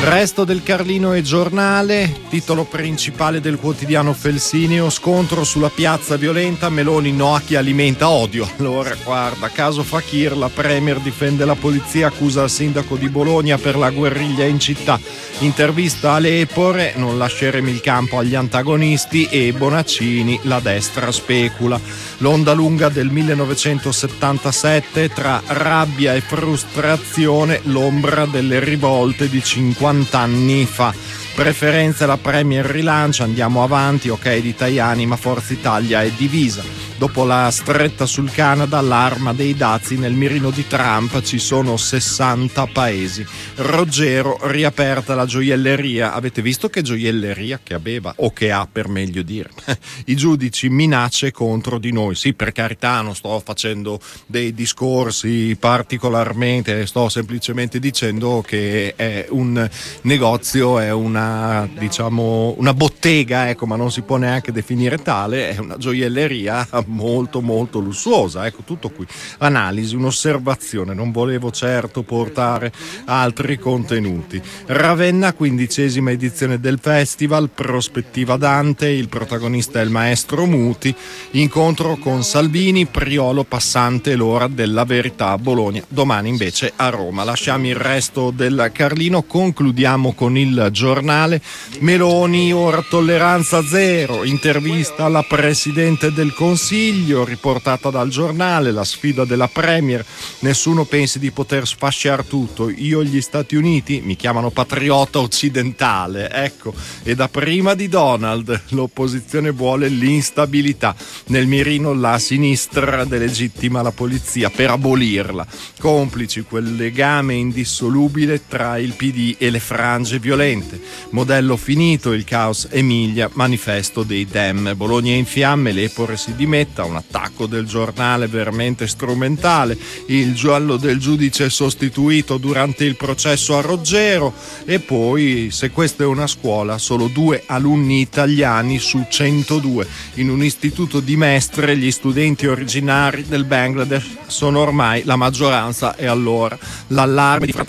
Resto del Carlino e Giornale, titolo principale del quotidiano Felsineo: scontro sulla piazza violenta, Meloni no a chi alimenta odio. Allora guarda, caso Fakir, la premier difende la polizia, accusa il sindaco di Bologna per la guerriglia in città. Intervista a Lepore, non lasceremo il campo agli antagonisti, e Bonaccini, la destra specula. L'onda lunga del 1977, tra rabbia e frustrazione, l'ombra delle rivolte di 50 anni fa. Preferenza la Premier rilancia, andiamo avanti, ok di Tajani, ma Forza Italia è divisa. Dopo la stretta sul Canada, l'arma dei dazi nel mirino di Trump, ci sono 60 paesi. Ruggero, riaperta la gioielleria. Avete visto che gioielleria che aveva, o che ha per meglio dire? I giudici, minacce contro di noi. Sì, per carità, non sto facendo dei discorsi particolarmente, sto semplicemente dicendo che è un negozio, è una, diciamo, una bottega, ecco, ma non si può neanche definire tale, è una gioielleria molto molto lussuosa, ecco, tutto qui. Analisi, un'osservazione, non volevo certo portare altri contenuti. Ravenna, 15ª edizione del festival, prospettiva Dante, il protagonista è il maestro Muti, incontro con Salvini, Priolo, Passante, l'ora della verità a Bologna, domani invece a Roma. Lasciamo il resto del Carlino, concludiamo con il Giornale. Meloni, ora tolleranza zero, intervista alla Presidente del Consiglio, riportata dal Giornale, la sfida della Premier, nessuno pensi di poter sfasciare tutto, io gli Stati Uniti mi chiamano patriota occidentale, ecco, e da prima di Donald l'opposizione vuole l'instabilità, nel mirino la sinistra delegittima la polizia per abolirla, complici quel legame indissolubile tra il PD e le frange violente, modello finito, il caos Emilia, manifesto dei Dem, Bologna in fiamme, Lepore si dimette, un attacco del Giornale veramente strumentale, il giallo del giudice sostituito durante il processo a Ruggero, e poi, se questa è una scuola, solo 2 alunni italiani su 102. In un istituto di Mestre gli studenti originari del Bangladesh sono ormai la maggioranza, e allora l'allarme di fratelli